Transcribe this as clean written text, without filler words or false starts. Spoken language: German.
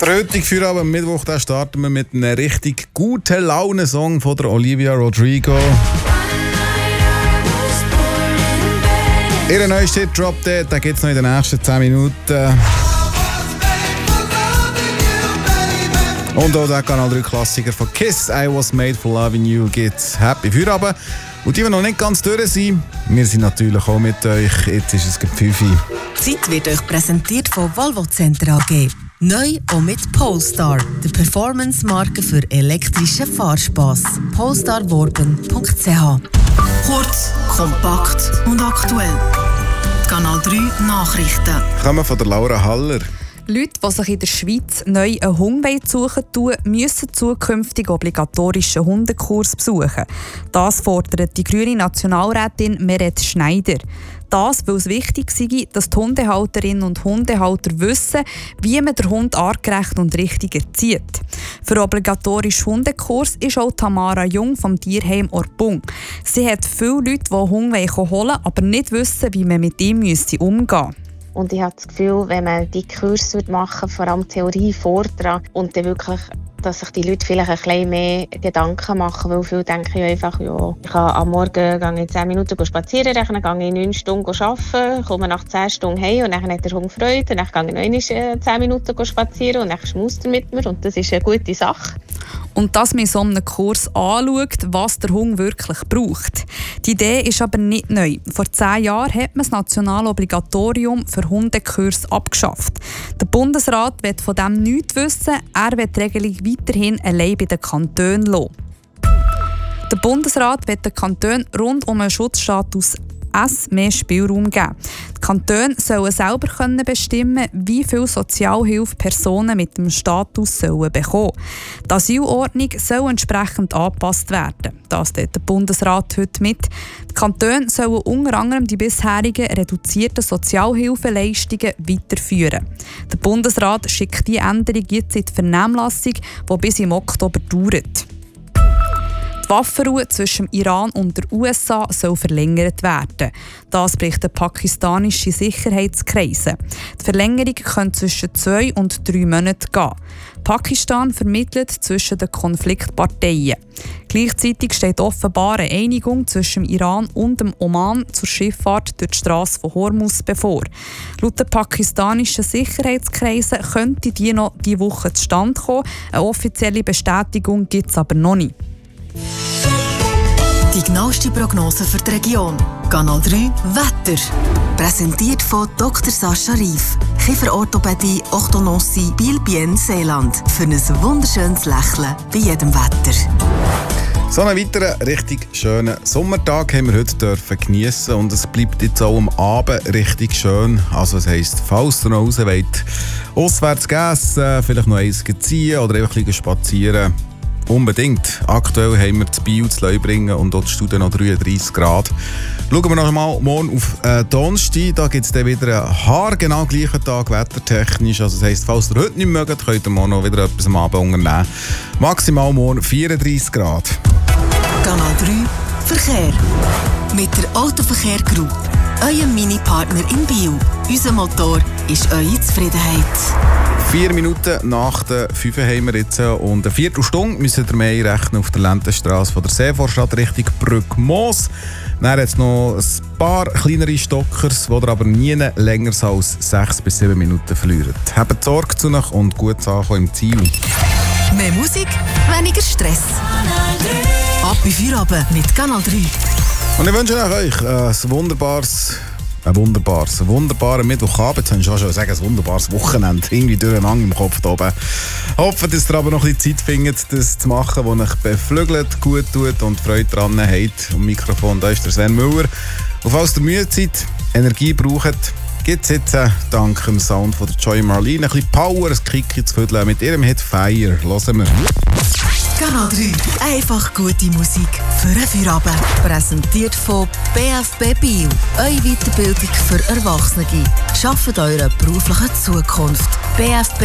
Der heutige Feierabend am Mittwoch, da starten wir mit einem richtig guten Laune-Song von der Olivia Rodrigo. Ihr neuester Hit-Drop, den gibt es noch in den nächsten 10 Minuten. Und auch der Kanal 3 Klassiker von Kiss, I Was Made for Loving You, gibt's Happy Feierabend. Und die noch nicht ganz durch sind, wir sind natürlich auch mit euch. Jetzt ist es 5 Uhr. Die Zeit wird euch präsentiert von Volvo Center AG. Neu auch mit Polestar, der Performance-Marke für elektrischen Fahrspass. polestarworben.ch. Kurz, kompakt und aktuell. Kanal 3 Nachrichten. Kommen von der Laura Haller. Leute, die sich in der Schweiz neu einen Hund suchen wollen, müssen zukünftig obligatorischen Hundekurs besuchen. Das fordert die grüne Nationalrätin Meret Schneider. Das, weil es wichtig sei, dass die Hundehalterinnen und Hundehalter wissen, wie man den Hund artgerecht und richtig erzieht. Für den obligatorischen Hundekurs ist auch Tamara Jung vom Tierheim Orbung. Sie hat viele Leute, die Hunde holen wollen, aber nicht wissen, wie man mit ihm umgehen müsse. Und ich habe das Gefühl, wenn man die Kurse machen würde, vor allem Theorie, Vortrag, und dann wirklich, dass sich die Leute vielleicht ein bisschen mehr Gedanken machen, weil viele denken ja einfach, ja, ich kann am Morgen gehe ich 10 Minuten spazieren, dann gehe ich 9 Stunden arbeiten, komme nach 10 Stunden heim und dann hat der Hund Freude, dann gehe ich noch 10 Minuten spazieren und dann schmaust er mit mir und das ist eine gute Sache. Und dass man in so einem Kurs anschaut, was der Hund wirklich braucht. Die Idee ist aber nicht neu. Vor 10 Jahren hat man das nationale Obligatorium für Hundekurse abgeschafft. Der Bundesrat will von dem nichts wissen, er will die Regelung weiterhin allein bei den Kantonen lassen. Der Bundesrat will den Kantonen rund um einen Schutzstatus S mehr Spielraum geben. Die Kantone sollen selber bestimmen, wie viel Sozialhilfe Personen mit dem Status bekommen sollen. Die Asylordnung soll entsprechend angepasst werden. Das teilt der Bundesrat heute mit. Die Kantone sollen unter anderem die bisherigen reduzierten Sozialhilfeleistungen weiterführen. Der Bundesrat schickt diese Änderung jetzt in die Vernehmlassung, die bis im Oktober dauert. Die Waffenruhe zwischen dem Iran und den USA soll verlängert werden. Das berichten pakistanische Sicherheitskreise. Die Verlängerung könnte zwischen 2 und 3 Monaten gehen. Pakistan vermittelt zwischen den Konfliktparteien. Gleichzeitig steht offenbar eine Einigung zwischen dem Iran und dem Oman zur Schifffahrt durch die Straße von Hormuz bevor. Laut den pakistanischen Sicherheitskreisen könnte die noch diese Woche zustande kommen. Eine offizielle Bestätigung gibt es aber noch nicht. Die genaueste Prognose für die Region. Kanal 3 Wetter. Präsentiert von Dr. Sascha Rief. Kieferorthopädie, Orthodontie, Biel-Bien, Seeland. Für ein wunderschönes Lächeln bei jedem Wetter. So einen weiteren richtig schönen Sommertag haben wir heute geniessen und es bleibt jetzt auch am Abend richtig schön. Also das heisst, falls ihr noch raus wollt, auswärts essen, vielleicht noch eins ziehen oder einfach ein bisschen spazieren. Unbedingt. Aktuell haben wir das Biel zu Leubringen und dort steht noch 33 Grad. Schauen wir noch mal morgen auf Donnerstag. Da gibt es dann wieder einen haargenau gleichen Tag, wettertechnisch. Also das heisst, falls ihr heute nicht mögt, könnt ihr morgen noch wieder etwas am Abend unternehmen. Maximal morgen 34 Grad. Kanal 3 Verkehr. Mit der Autoverkehr Group. Euer Mini-Partner in Biel. Unser Motor ist eure Zufriedenheit. 4 Minuten nach der 5 haben wir jetzt und eine Viertelstunde müssen wir mehr rechnen auf der Lendenstrasse von der Seevorstadt Richtung Brückmoos. Dann hat es noch ein paar kleinere Stockers, die aber nie länger als 6 bis 7 Minuten verlieren. Habt Sorge zu euch und gut ankommen im Ziel. Mehr Musik, weniger Stress. Ab bei Feierabend mit Kanal 3. Und ich wünsche euch ein wunderbaren Mittwochabend. Jetzt habe ich schon sagen, ein wunderbares Wochenende. Irgendwie durcheinander im Kopf da oben. Hoffe, dass ihr aber noch ein bisschen Zeit findet, das zu machen, was euch beflügelt, gut tut und Freude daran habt. Am Mikrofon, da ist der Sven Müller. Und falls ihr Mühe seid, Energie braucht, gibt es jetzt dank dem Sound von der Joy Marlene ein bisschen Power, ein Kick ins Viertel mit ihrem Hit Fire. Hören wir. Kanal 3. Einfach gute Musik für einen Feierabend. Präsentiert von BFB Biel. Eure Weiterbildung für Erwachsene. Schafft eure berufliche Zukunft. BFB